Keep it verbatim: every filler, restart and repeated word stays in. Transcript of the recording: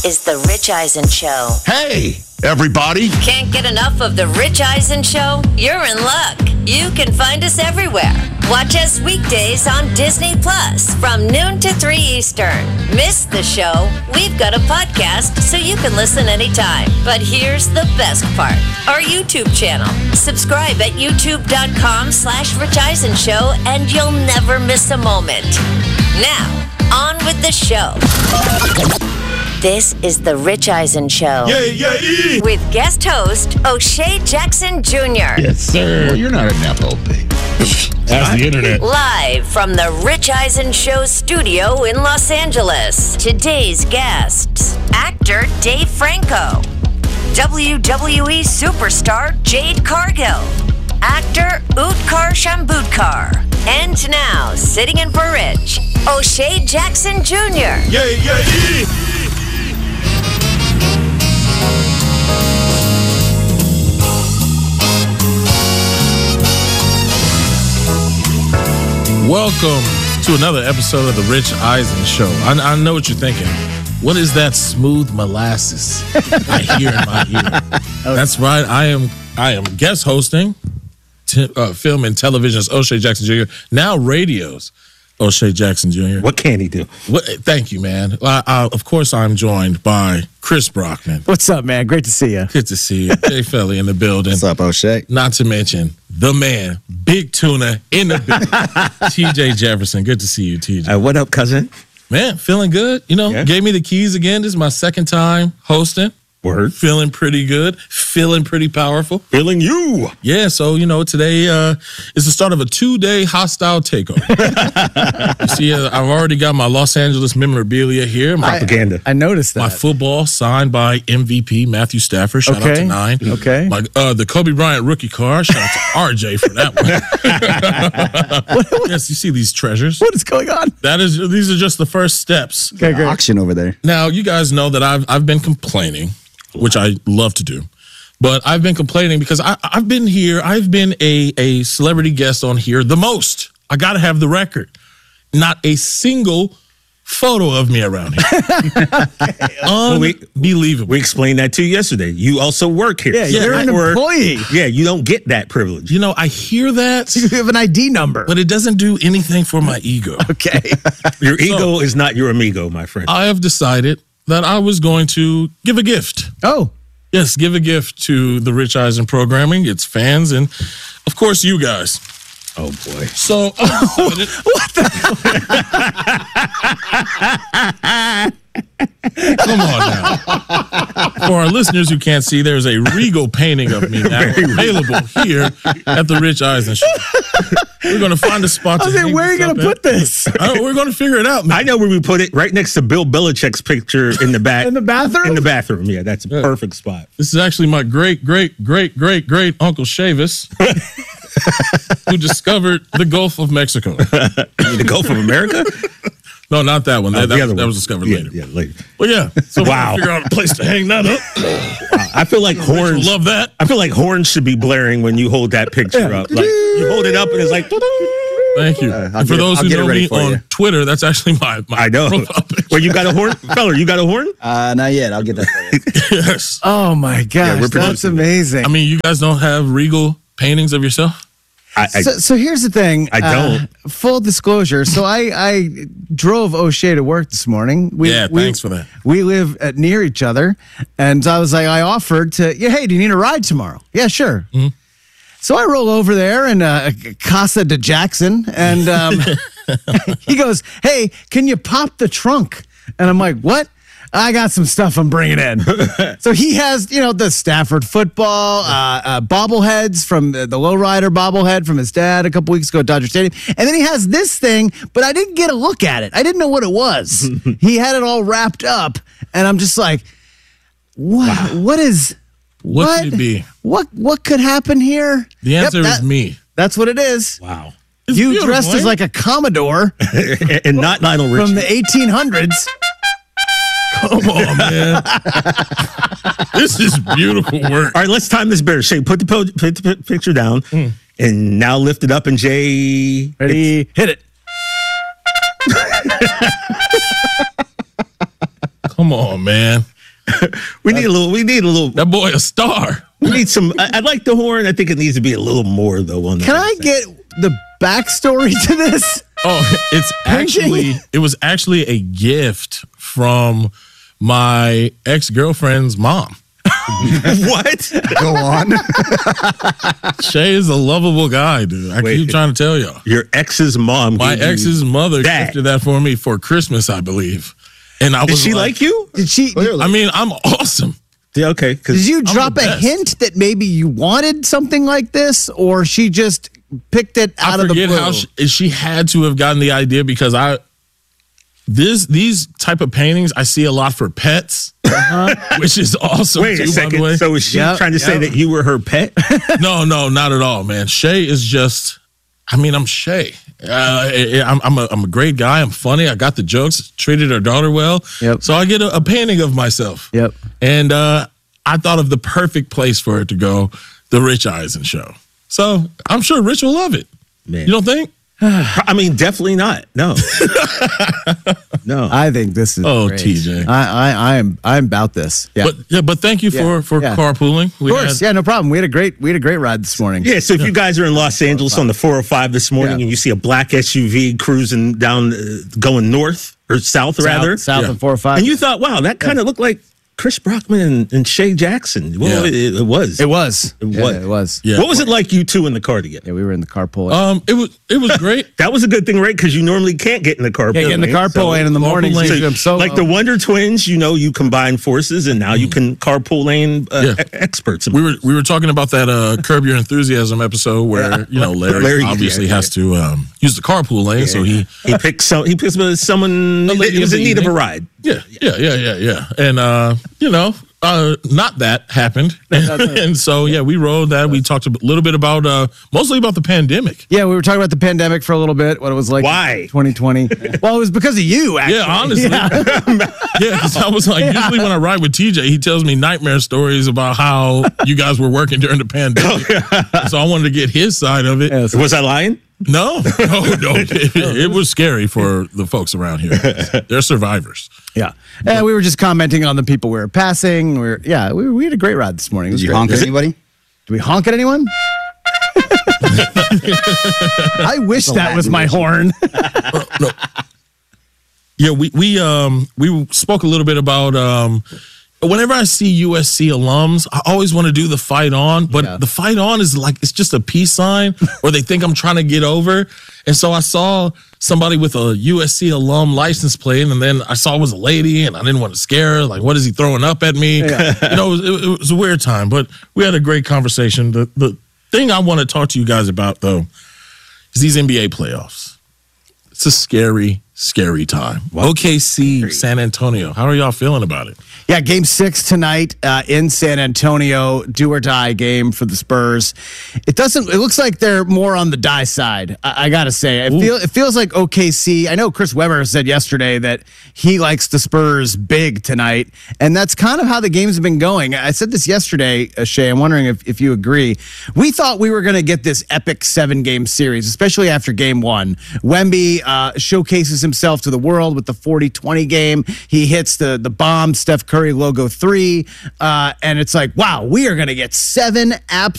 is The Rich Eisen Show. Hey, everybody. Can't get enough of The Rich Eisen Show? You're in luck. You can find us everywhere. Watch us weekdays on Disney Plus from noon to three Eastern. Miss the show? We've got a podcast so you can listen anytime. But here's the best part. Our YouTube channel. Subscribe at youtube.com slash Rich Eisen Show and you'll never miss a moment. Now, on with the show. This is The Rich Eisen Show. Yeah, yeah, with guest host O'Shea Jackson Junior Yes, sir. Well, you're not a Nepo, baby. That's the internet. Live from The Rich Eisen Show studio in Los Angeles. Today's guests, actor Dave Franco, W W E superstar Jade Cargill, actor Utkarsh Ambudkar, and now, sitting in for Rich, O'Shea Jackson Junior Yeah, yeah, yeah. Welcome to another episode of The Rich Eisen Show. I, I know what you're thinking. What is that smooth molasses I hear in my ear? That's right. I am I am guest hosting t- uh, film and television's O'Shea Jackson Junior Now radios O'Shea Jackson Junior What can he do? What, thank you, man. I, I, of course, I'm joined by Chris Brockman. What's up, man? Great to see you. Good to see you. Jay Felly in the building. What's up, O'Shea? Not to mention the man, Big Tuna in the building. T J Jefferson. Good to see you, T J. Uh, what up, cousin? Man, feeling good. You know, Yeah. gave me the keys again. This is my second time hosting. Word. Feeling pretty good. Feeling pretty powerful. Feeling you. Yeah, so, you know, today uh, is the start of a two-day hostile takeover. You see, uh, I've already got my Los Angeles memorabilia here. My, Propaganda. I noticed that. my football signed by M V P Matthew Stafford. Shout out Okay. to Nine. Okay. My, uh, the Kobe Bryant rookie card. Shout out to R J for that one. Yes, you see these treasures. What is going on? That is, these are just the first steps. Okay, great. Auction over there. Now, you guys know that I've I've been complaining, which I love to do, but I've been complaining because I, I've been here. I've been a, a celebrity guest on here the most. I got to have the record. Not a single photo of me around here. we- Unbelievable. We explained that to you yesterday. You also work here. Yeah, you're I an work- employee. Yeah, you don't get that privilege. You know, I hear that, You have an I D number. but it doesn't do anything for my ego. Okay. Your ego is not your amigo, my friend. I have decided that I was going to give a gift. Oh, Yes, give a gift to the Rich Eisen programming, its fans, and of course, you guys. Oh, boy. So, what the? Come on now. For our listeners who can't see, there's a regal painting of me now available here at the Rich Eisen Show. We're going to find a spot I to was like, hang where are you this going to up put at. this? Uh, we're going to figure it out, man. I know where we put it, right next to Bill Belichick's picture in the back. In the bathroom? In the bathroom, yeah. That's a perfect spot. This is actually my great, great, great, great, great Uncle Chavis, who discovered the Gulf of Mexico. The Gulf of America? No, not that one. Oh, That, the that, other that one. was discovered Yeah, later. Yeah, later. Well, yeah. So Wow. wow. Figure out a place to hang that up. I feel like horns. Love that. I feel like horns should be blaring when you hold that picture up. Like you hold it up and it's like. Thank you. Uh, I'll and for get it- those I'll who get it know ready me for on you. Twitter, that's actually my, my I know. profile picture. Well, you got a horn, fella. You got a horn? Uh, not yet. I'll get that for you. Yes. Oh, my gosh. we're That's producing. amazing. I mean, you guys don't have regal paintings of yourself? I, I, so, so here's the thing. I don't. Uh, full disclosure. So I, I drove O'Shea to work this morning. We, Yeah, we, thanks for that. We live at, near each other. And I was like, I offered to, yeah, hey, do you need a ride tomorrow? Yeah, sure. Mm-hmm. So I roll over there in uh, Casa de Jackson. And um, he goes, hey, can you pop the trunk? And I'm like, what? I got some stuff I'm bringing in. So he has, you know, the Stafford football, uh, uh, bobbleheads from the, the lowrider bobblehead from his dad a couple weeks ago at Dodger Stadium. And then he has this thing, but I didn't get a look at it. I didn't know what it was. He had it all wrapped up. And I'm just like, what? Wow. What is... What, What could it be? What what could happen here? The answer Yep, is that- me. That's what it is. wow. It's You beautiful, dressed as eh? like a Commodore And not Lionel Richie. from the eighteen hundreds. Come on, man. This is beautiful work. All right, let's time this better. Shay, put the, po- put the p- picture down Mm. and now lift it up. And Jay. Ready? Hit it. Come on, man. We need a little. We need a little. That boy a star. We need some. I, I like the horn. I think it needs to be a little more though. On Can I get the backstory to this? Oh, it's actually it was actually a gift from my ex-girlfriend's mom. What? Go on. Shay is a lovable guy, dude. I Wait. keep trying to tell y'all. Your ex's mom. My gave you ex's mother that. gifted that for me for Christmas, I believe. And I Did was she like you? Did she? I mean, I'm awesome. Yeah. Okay. Did Because you the drop a best. hint that maybe you wanted something like this, or she just picked it out I of the forget blue? how she, she had to have gotten the idea because I this these type of paintings I see a lot for pets, which is awesome. wait too, a by the second. way. So is she Yep, trying to say yep. that you were her pet? No, no, not at all, man. Shay is just, I mean, I'm Shay. Uh, I- I'm, I'm, a, I'm a great guy. I'm funny. I got the jokes, treated her daughter well. Yep. So I get a, a painting of myself. Yep. And uh, I thought of the perfect place for it to go, the Rich Eisen show. So I'm sure Rich will love it. Man. You don't think? I mean, definitely not. No. No. I think this is. Oh, great. T J. I, I, I'm, I'm about this. Yeah. But yeah, but thank you Yeah, for for yeah. carpooling. We of course. had- Yeah. No problem. We had a great, we had a great ride this morning. Yeah, so if you guys are in Los Angeles on the four oh five this morning Yeah. and you see a black S U V cruising down, uh, going north or south, South, rather, south Yeah. of four or five. and you thought, wow, that kind of looked like Chris Brockman and, and Shay Jackson. Well, Yeah. it, it was. it was. It Yeah, was. it was. Yeah. What was it like you two in the car together? Yeah, we were in the carpool. Um, it was it was great. That was a good thing, right? Because you normally can't get in the carpool. yeah, get in the lane, carpool so- lane in the morning. lane. So, I'm so like the Wonder Twins, you know, you combine forces, and now you can carpool lane uh, Yeah. e- experts. We were we were talking about that uh, Curb Your Enthusiasm episode where you know Larry, Larry, obviously yeah, has to um, use the carpool lane, so he he picked some. He picked someone A lady that was of in the need of a evening. ride. yeah yeah yeah yeah yeah, and uh, you know. Uh, not that happened, and so yeah, we rode that. We talked a little bit about, uh, mostly about the pandemic. Yeah, we were talking about the pandemic for a little bit, what it was like. Why? in twenty twenty. Well, it was because of you, actually. Yeah, honestly, yeah, because I was like, usually when I ride with T J, he tells me nightmare stories about how you guys were working during the pandemic. So I wanted to get his side of it. Yeah, so- Was I lying? No, no, no. It, it was scary for the folks around here. They're survivors. Yeah. And we were just commenting on the people we were passing. We were, yeah, we, we had a great ride this morning. It was Did you great. honk at anybody? Do we honk at anyone? I wish that was my horn. Yeah, we we um we spoke a little bit about um whenever I see U S C alums, I always want to do the fight on, but Yeah. the fight on is like it's just a peace sign or they think I'm trying to get over. And so I saw somebody with a U S C alum license plate, and then I saw it was a lady, and I didn't want to scare her. Like, what is he throwing up at me? You know, it was, it, it was a weird time, but we had a great conversation. The the thing I want to talk to you guys about though is these N B A playoffs. It's a scary, scary time. O K C, San Antonio. How are y'all feeling about it? Yeah, game six tonight uh, in San Antonio, do or die game for the Spurs. It doesn't. It looks like they're more on the die side. I, I gotta say, it, feel, it feels like O K C. I know Chris Webber said yesterday that he likes the Spurs big tonight, and that's kind of how the games have been going. I said this yesterday, uh, Shay. I'm wondering if, if you agree. We thought we were going to get this epic seven game series, especially after game one. Wemby uh, showcases himself to the world with the forty twenty game. He hits the the bomb Steph Curry logo three, uh, and it's like, wow, we are going to get seven absolute